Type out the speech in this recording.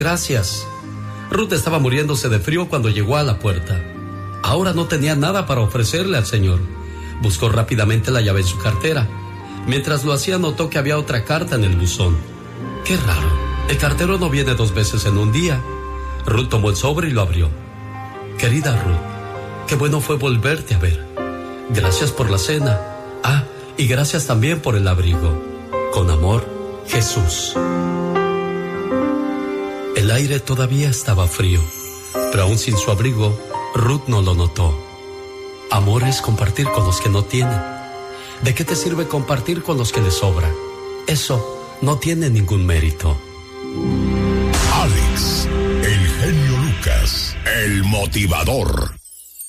Gracias. Ruth estaba muriéndose de frío cuando llegó a la puerta. Ahora no tenía nada para ofrecerle al señor. Buscó rápidamente la llave en su cartera. Mientras lo hacía, notó que había otra carta en el buzón. Qué raro, el cartero no viene 2 veces en un día. Ruth tomó el sobre y lo abrió. Querida Ruth, qué bueno fue volverte a ver. Gracias por la cena. Ah, y gracias también por el abrigo. Con amor, Jesús. El aire todavía estaba frío, pero aún sin su abrigo, Ruth no lo notó. Amor es compartir con los que no tienen. ¿De qué te sirve compartir con los que les sobra? Eso no tiene ningún mérito. Alex, el genio Lucas, el motivador.